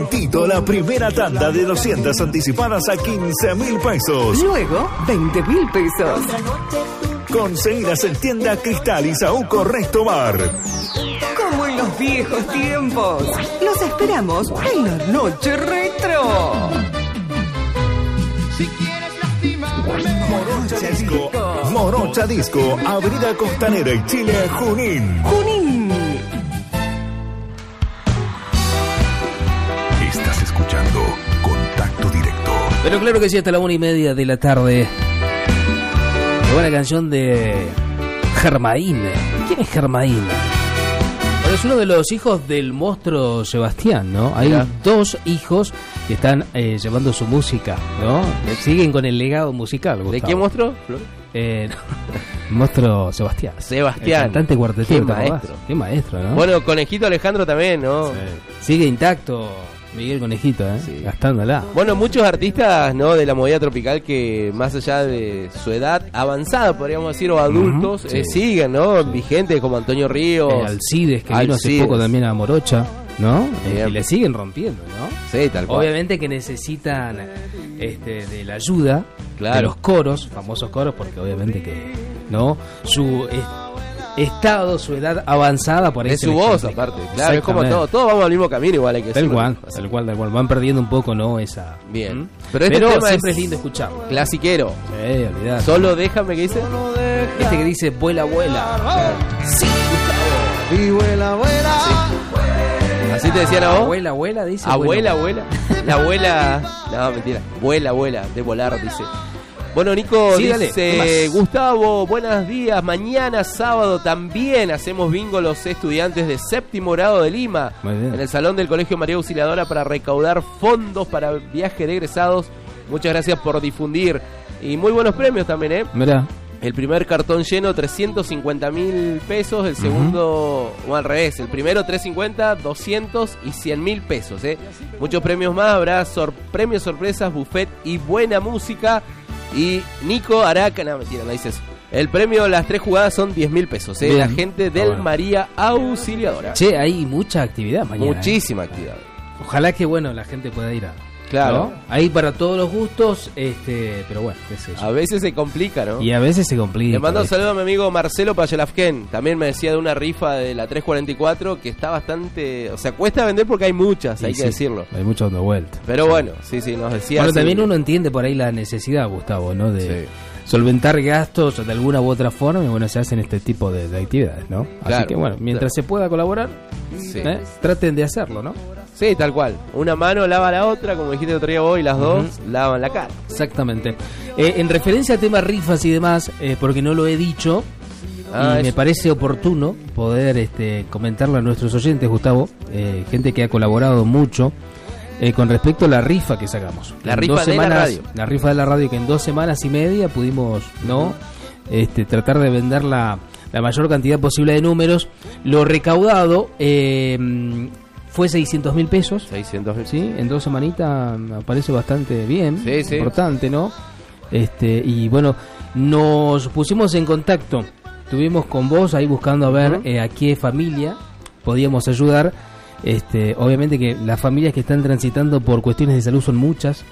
Prontito la primera tanda de 200 anticipadas a 15.000 pesos. Luego, 20.000 pesos. Conseguidas en tienda Cristal y Saúco Resto Bar. Como en los viejos tiempos. Los esperamos en la noche retro. Si quieres lastimarme, Morocha Disco. Morocha Disco, Avenida Costanera y Chile, Junín. Junín. Estás escuchando Contacto Directo. Pero claro que sí, hasta la 1:30 de la tarde. Qué buena canción de Germain. ¿Quién es Germain? Bueno, es uno de los hijos del monstruo Sebastián, ¿no? Hay dos hijos que están llevando su música, ¿no? Siguen con el legado musical, Gustavo. ¿De qué monstruo? Monstruo Sebastián. Sebastián. El cantante cuartetero. Qué maestro. Qué maestro, ¿no? Bueno, Conejito Alejandro también, ¿no? Sí. Sigue intacto Miguel Conejito, Sí. Gastándola. Bueno, muchos artistas, ¿no?, de la movida tropical que más allá de su edad avanzada, podríamos decir, o adultos, Sí. siguen, ¿no? Vigentes, como Antonio Ríos. Alcides, que vino hace Alcides. poco también a Morocha, ¿no? Bien. Y le siguen rompiendo, ¿no? Sí, tal cual. Obviamente que necesitan de la ayuda Claro. de los coros, famosos coros, porque obviamente que, ¿no? Su estado, su edad avanzada, por ahí Es se su les voz, complica. aparte. Claro, es como Exactamente. todos vamos al mismo camino, igual hay que Tal decirlo. cual. Van perdiendo un poco, ¿no? Esa. Bien. ¿Mm? Pero este tema siempre es es lindo escucharlo. clasiquero. Olvidate. Solo déjame, ¿qué dice? Este que dice vuela, vuela. Sí, Gustavo. y vuela, vuela. Así te decían a vos. Abuela, abuela, dice. Abuela, vuela. abuela. La abuela. No, mentira. Vuela, abuela. De volar, dice. Bueno, Nico Sí, dale, ¿qué dice: más? Gustavo, buenos días. Mañana sábado también hacemos bingo los estudiantes de séptimo grado de Lima. Muy bien. En el salón del Colegio María Auxiliadora para recaudar fondos para viaje de egresados. Muchas gracias por difundir. Y muy buenos premios también, ¿eh? Mirá. El primer cartón lleno, 350.000 pesos. El segundo, o al revés, el primero 350, 200 y 100.000 pesos. Muchos premios más, habrá premios sorpresas, buffet y buena música. Y Nico hará, no mentira, no dice eso. El premio, las 3 jugadas son 10.000 pesos. Bien. La gente del Bueno. María Auxiliadora. Che, hay mucha actividad mañana. Muchísima actividad. Ojalá que, bueno, la gente pueda ir a... Claro. ¿no? Hay para todos los gustos, pero bueno, qué sé yo. A veces se complica, ¿no? Y a veces se complica. Le mando un ¿viste? saludo a mi amigo Marcelo Payalafken. También me decía de una rifa de la 344 que está bastante... O sea, cuesta vender porque hay muchas, Y hay que sí, decirlo. Hay mucho dando vuelta. Pero bueno, sí, nos decía... Bueno, así. también uno entiende por ahí la necesidad, Gustavo, ¿no? De Sí. solventar gastos de alguna u otra forma y bueno, se hacen este tipo de actividades, ¿no? Claro, Así que bueno, mientras se pueda colaborar, Sí. traten de hacerlo, ¿no? Sí, tal cual. Una mano lava la otra, como dijiste el otro día vos, y las dos lavan la cara. Exactamente. En referencia a temas rifas y demás, porque no lo he dicho, y me parece oportuno poder comentarlo a nuestros oyentes, Gustavo, gente que ha colaborado mucho con respecto a la rifa que sacamos. La En rifa 2 de la semanas, radio. La rifa de la radio, que en 2 semanas y media pudimos, ¿no? Tratar de vender la mayor cantidad posible de números. Lo recaudado fue 600.000 pesos. 600.000. Sí, en 2 semanitas me parece bastante bien, Sí. importante, ¿no? Y bueno, nos pusimos en contacto, estuvimos con vos ahí buscando a ver a qué familia podíamos ayudar. Obviamente que las familias que están transitando por cuestiones de salud son muchas.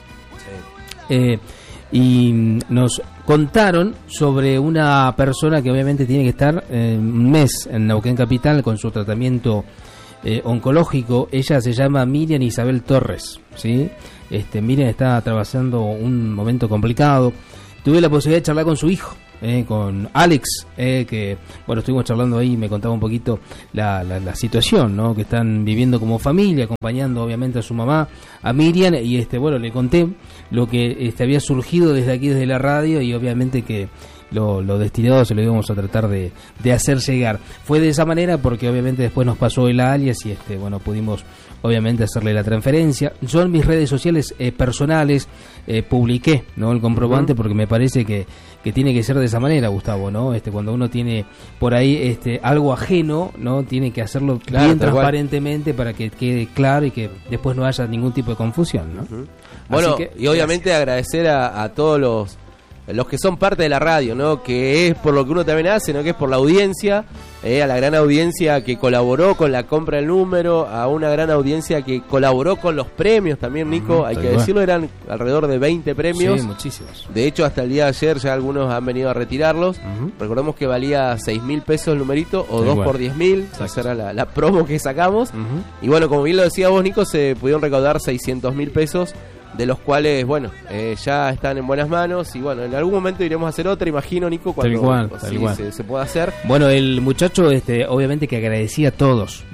Y nos contaron sobre una persona que obviamente tiene que estar un mes en Neuquén Capital con su tratamiento oncológico. Ella se llama Miriam Isabel Torres, ¿sí? Miriam está atravesando un momento complicado. Tuve la posibilidad de charlar con su hijo, con Alex, que bueno, estuvimos charlando ahí y me contaba un poquito la situación, ¿no? Que están viviendo como familia, acompañando obviamente a su mamá, a Miriam, y bueno, le conté lo que había surgido desde aquí, desde la radio, y obviamente que lo destinado se lo íbamos a tratar de hacer llegar. Fue de esa manera porque obviamente después nos pasó el alias y bueno, pudimos obviamente hacerle la transferencia. Yo en mis redes sociales personales publiqué, ¿no?, el comprobante, porque me parece que tiene que ser de esa manera, Gustavo, ¿no? Cuando uno tiene por ahí algo ajeno, ¿no?, tiene que hacerlo bien transparentemente para que quede claro y que después no haya ningún tipo de confusión, ¿no? Bueno, Así que, y obviamente agradecer a todos los que son parte de la radio, ¿no? Que es por lo que uno también hace, ¿no? Que es por la audiencia, a la gran audiencia que colaboró con la compra del número, a una gran audiencia que colaboró con los premios también, Nico, hay que decirlo, eran alrededor de 20 premios. Sí, muchísimos. De hecho, hasta el día de ayer ya algunos han venido a retirarlos. Recordemos que valía 6.000 pesos el numerito, o 2 por 10.000, esa era la promo que sacamos. Y bueno, como bien lo decía vos, Nico, se pudieron recaudar 600.000 pesos, de los cuales, bueno, ya están en buenas manos. Y bueno, en algún momento iremos a hacer otra, imagino, Nico, cuando se pueda hacer. Bueno, el muchacho obviamente que agradecía a todos,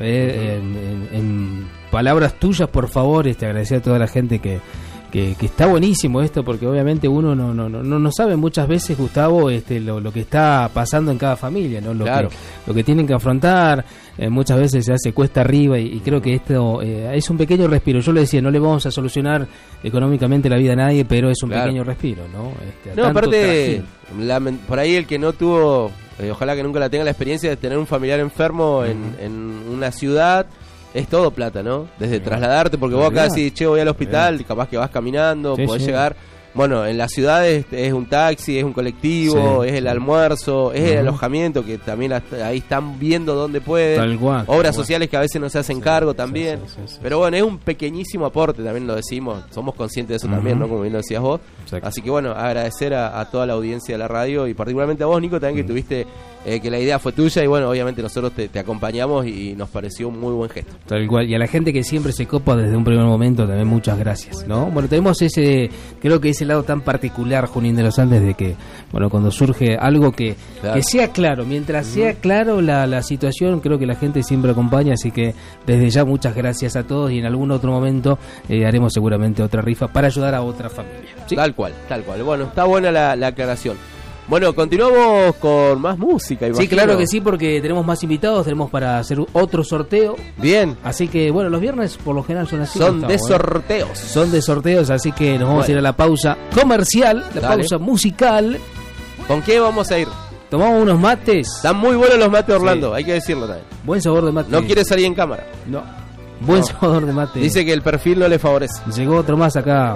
en palabras tuyas, por favor, agradecía a toda la gente que está buenísimo esto, porque obviamente uno no sabe muchas veces, Gustavo, lo que está pasando en cada familia, ¿no? Lo que tienen que afrontar, muchas veces se hace cuesta arriba, y creo que esto es un pequeño respiro. Yo le decía, no le vamos a solucionar económicamente la vida a nadie, pero es un pequeño respiro, ¿no? Aparte, por ahí el que no tuvo, ojalá que nunca la tenga la experiencia de tener un familiar enfermo en una ciudad, es todo plata, ¿no? Desde trasladarte, porque vos acá decís, che, voy al hospital, capaz que vas caminando, podés llegar. Bueno, en las ciudades es un taxi, es un colectivo, es el almuerzo, es el alojamiento, que también ahí están viendo dónde pueden. Tal cual, obras sociales que a veces no se hacen cargo también. Pero bueno, es un pequeñísimo aporte, también lo decimos, somos conscientes de eso también, ¿no? Como bien lo decías vos. Así que bueno, agradecer a toda la audiencia de la radio, y particularmente a vos, Nico, también que tuviste, que la idea fue tuya, y bueno, obviamente nosotros te acompañamos y nos pareció un muy buen gesto. Tal cual, y a la gente que siempre se copa desde un primer momento también muchas gracias, ¿no? Bueno, tenemos creo que ese lado tan particular, Junín de los Andes, de que, bueno, cuando surge algo que sea claro, mientras sea claro la situación, creo que la gente siempre acompaña, así que desde ya muchas gracias a todos, y en algún otro momento haremos seguramente otra rifa para ayudar a otra familia. ¿Sí? Tal cual. Bueno, está buena la aclaración. Bueno, continuamos con más música, imagino. Sí, claro que sí, porque tenemos más invitados, tenemos para hacer otro sorteo. Bien. Así que, bueno, los viernes por lo general son así. Son de sorteos. Son de sorteos, así que nos vamos a ir a la pausa comercial, pausa musical. ¿Con qué vamos a ir? Tomamos unos mates. Están muy buenos los mates de Orlando, hay que decirlo también. Buen sabor de mate. No quiere salir en cámara. No. Buen sabor de mate. Dice que el perfil no le favorece. Llegó otro más acá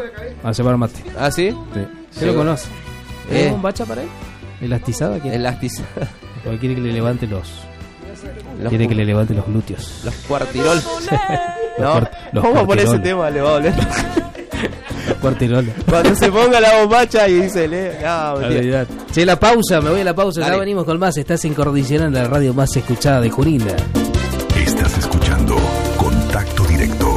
a llevar mate. ¿Ah, sí? Sí. ¿Se lo conoce? ¿Es un bacha para él? ¿Elastizada? Elastizada. ¿O quiere que le levante quiere que le levante los glúteos? Los cuartirol. ¿Cómo por ese tema le va a doler? Los cuartirol. Cuando se ponga la bombacha y dice, che, la pausa, me voy a la pausa. Dale. Ya venimos con más. Estás en Coordinación, la radio más escuchada de Junín. Estás escuchando Contacto Directo.